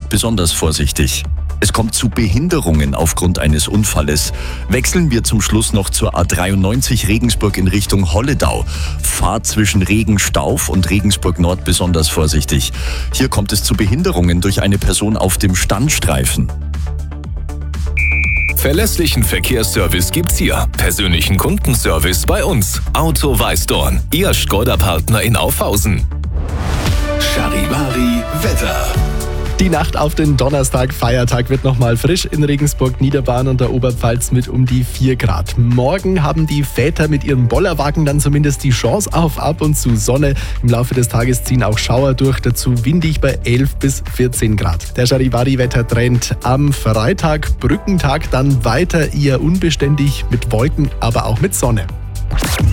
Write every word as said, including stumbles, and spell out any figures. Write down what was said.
besonders vorsichtig. Es kommt zu Behinderungen aufgrund eines Unfalles. Wechseln wir zum Schluss noch zur A dreiundneunzig Regensburg in Richtung Holledau. Fahrt zwischen Regenstauf und Regensburg Nord besonders vorsichtig. Hier kommt es zu Behinderungen durch eine Person auf dem Standstreifen. Verlässlichen Verkehrsservice gibt's hier. Persönlichen Kundenservice bei uns. Auto Weißdorn, Ihr Škoda-Partner in Aufhausen. Charivari Wetter. Die Nacht auf den Donnerstag, Feiertag, wird nochmal frisch in Regensburg, Niederbayern und der Oberpfalz mit um die vier Grad. Morgen haben die Väter mit ihrem Bollerwagen dann zumindest die Chance auf ab und zu Sonne. Im Laufe des Tages ziehen auch Schauer durch, dazu windig bei elf bis vierzehn Grad. Der Charivari-Wettertrend am Freitag, Brückentag, dann weiter eher unbeständig mit Wolken, aber auch mit Sonne.